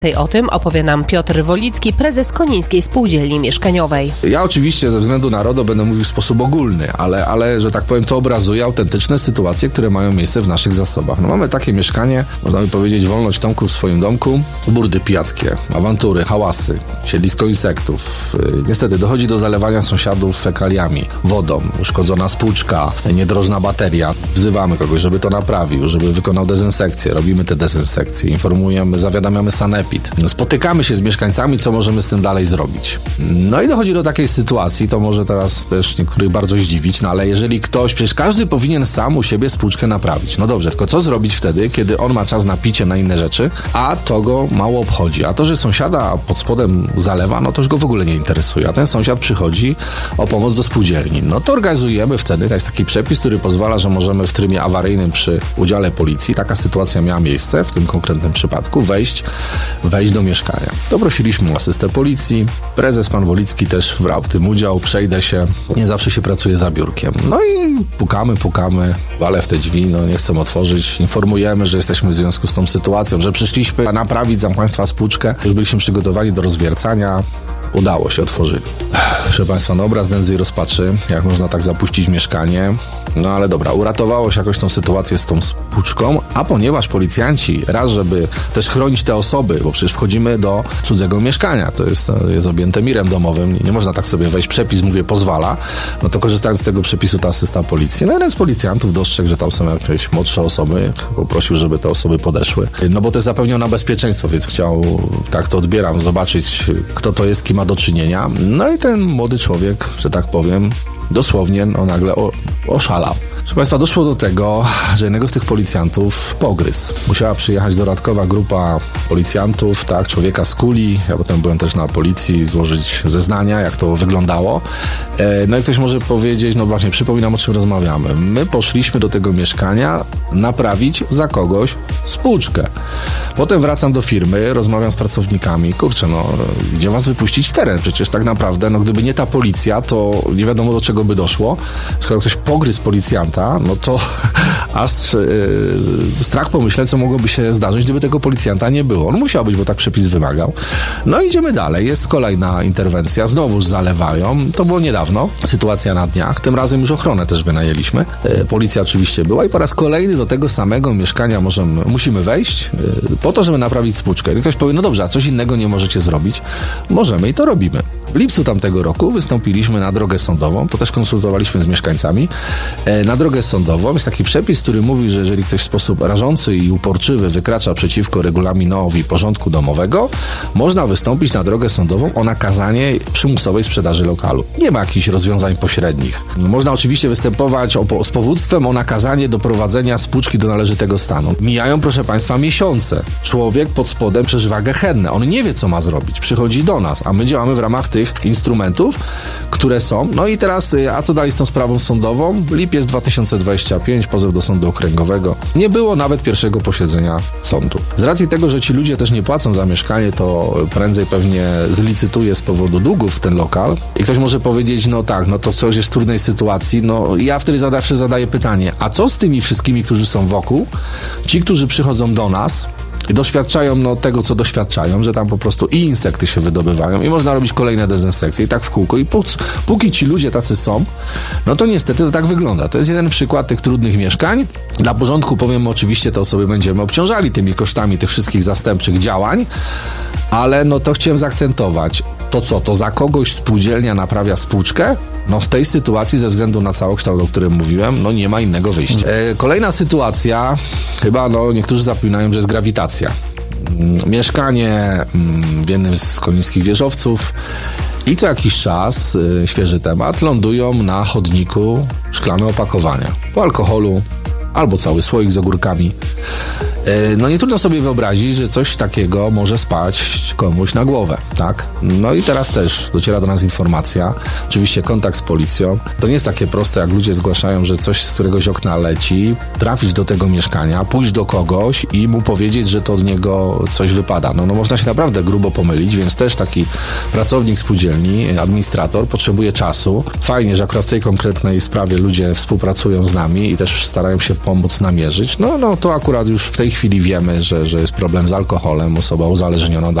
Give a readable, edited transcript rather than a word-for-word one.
O tym opowie nam Piotr Wolicki, prezes Konińskiej Spółdzielni Mieszkaniowej. Ja oczywiście ze względu na RODO będę mówił w sposób ogólny, ale że tak powiem, to obrazuje autentyczne sytuacje, które mają miejsce w naszych zasobach. No mamy takie mieszkanie, można by powiedzieć, wolność Tomku w swoim domku, burdy pijackie, awantury, hałasy, siedlisko insektów. Niestety dochodzi do zalewania sąsiadów fekaliami, wodą, uszkodzona spłuczka, niedrożna bateria. Wzywamy kogoś, żeby to naprawił, żeby wykonał dezynsekcję. Robimy te dezynsekcje, informujemy, zawiadamiamy sanepid. Spotykamy się z mieszkańcami, co możemy z tym dalej zrobić. No i dochodzi do takiej sytuacji, to może teraz też niektórych bardzo zdziwić, no ale jeżeli ktoś, przecież każdy powinien sam u siebie spłuczkę naprawić. No dobrze, tylko co zrobić wtedy, kiedy on ma czas na picie, na inne rzeczy, a to go mało obchodzi. A to, że sąsiada pod spodem zalewa, no to już go w ogóle nie interesuje. A ten sąsiad przychodzi o pomoc do spółdzielni. No to organizujemy wtedy, to jest taki przepis, który pozwala, że możemy w trybie awaryjnym przy udziale policji, taka sytuacja miała miejsce w tym konkretnym przypadku, wejść do mieszkania. Doprosiliśmy asystę policji, prezes pan Wolicki też brał w tym udział, przejdę się, nie zawsze się pracuje za biurkiem. No i pukamy, walę w te drzwi, no nie chcą otworzyć, informujemy, że jesteśmy w związku z tą sytuacją, że przyszliśmy naprawić za państwa spłuczkę, już byliśmy przygotowani do rozwiercania. Udało się, otworzyli. Proszę Państwa, no obraz nędzy i rozpaczy, jak można tak zapuścić mieszkanie. No ale dobra, uratowało się jakoś tą sytuację z tą spłuczką, a ponieważ policjanci, raz żeby też chronić te osoby, bo przecież wchodzimy do cudzego mieszkania, to jest objęte mirem domowym, nie można tak sobie wejść, przepis, mówię, pozwala, no to korzystając z tego przepisu ta asysta policji. No jeden z policjantów dostrzegł, że tam są jakieś młodsze osoby, poprosił, żeby te osoby podeszły, no bo to jest zapewnione bezpieczeństwo, więc chciał, tak to odbieram, zobaczyć, kto to jest, kim ma do czynienia. No i ten młody człowiek, że tak powiem, dosłownie nagle oszalał. Proszę Państwa, doszło do tego, że jednego z tych policjantów pogryzł. Musiała przyjechać dodatkowa grupa policjantów, tak, człowieka z kuli. Ja potem byłem też na policji, złożyć zeznania, jak to wyglądało. No i ktoś może powiedzieć, no właśnie, przypominam, o czym rozmawiamy. My poszliśmy do tego mieszkania naprawić za kogoś spłuczkę. Potem wracam do firmy, rozmawiam z pracownikami. Kurczę, no, gdzie was wypuścić w teren? Przecież tak naprawdę, no gdyby nie ta policja, to nie wiadomo do czego by doszło. Skoro ktoś pogryzł policjanta, no to aż strach pomyśleć, co mogłoby się zdarzyć, gdyby tego policjanta nie było. On musiał być, bo tak przepis wymagał. No idziemy dalej. Jest kolejna interwencja. Znowuż zalewają. To było niedawno. Sytuacja na dniach. Tym razem już ochronę też wynajęliśmy. Policja oczywiście była i po raz kolejny do tego samego mieszkania musimy wejść po to, żeby naprawić spłuczkę. I ktoś powie, no dobrze, a coś innego nie możecie zrobić? Możemy i to robimy. W lipcu tamtego roku wystąpiliśmy na drogę sądową. To też konsultowaliśmy z mieszkańcami. Na drogę sądową jest taki przepis, który mówi, że jeżeli ktoś w sposób rażący i uporczywy wykracza przeciwko regulaminowi porządku domowego, można wystąpić na drogę sądową o nakazanie przymusowej sprzedaży lokalu. Nie ma jakichś rozwiązań pośrednich. Można oczywiście występować z powództwem o nakazanie doprowadzenia spłuczki do należytego stanu. Mijają, proszę Państwa, miesiące. Człowiek pod spodem przeżywa gehennę. On nie wie, co ma zrobić. Przychodzi do nas, a my działamy w ramach tych instrumentów, które są. No i teraz, a co dalej z tą sprawą sądową? Lipiec 2025, pozew do sądu okręgowego. Nie było nawet pierwszego posiedzenia sądu. Z racji tego, że ci ludzie też nie płacą za mieszkanie, to prędzej pewnie zlicytuje z powodu długów ten lokal. I ktoś może powiedzieć, no tak, no to coś jest w trudnej sytuacji. No ja wtedy zawsze zadaję pytanie, a co z tymi wszystkimi, którzy są wokół? Ci, którzy przychodzą do nas i doświadczają tego, co doświadczają, że tam po prostu i insekty się wydobywają i można robić kolejne dezynsekcje i tak w kółko. I póki ci ludzie tacy są, no to niestety to tak wygląda. To jest jeden przykład tych trudnych mieszkań. Dla porządku powiem, oczywiście te osoby będziemy obciążali tymi kosztami tych wszystkich zastępczych działań, ale no to chciałem zaakcentować. To co? To za kogoś spółdzielnia naprawia spłuczkę? No w tej sytuacji, ze względu na całokształt, o którym mówiłem, no nie ma innego wyjścia. Kolejna sytuacja, chyba niektórzy zapominają, że jest grawitacja. Mieszkanie w jednym z konińskich wieżowców i co jakiś czas, świeży temat, lądują na chodniku szklane opakowania. Po alkoholu albo cały słoik z ogórkami. No nie trudno sobie wyobrazić, że coś takiego może spaść komuś na głowę, tak? No i teraz też dociera do nas informacja, oczywiście kontakt z policją. To nie jest takie proste, jak ludzie zgłaszają, że coś z któregoś okna leci, trafić do tego mieszkania, pójść do kogoś i mu powiedzieć, że to od niego coś wypada. No można się naprawdę grubo pomylić, więc też taki pracownik spółdzielni, administrator potrzebuje czasu. Fajnie, że akurat w tej konkretnej sprawie ludzie współpracują z nami i też starają się pomóc namierzyć. No to akurat już w tej chwili chwili wiemy, że jest problem z alkoholem, osoba uzależniona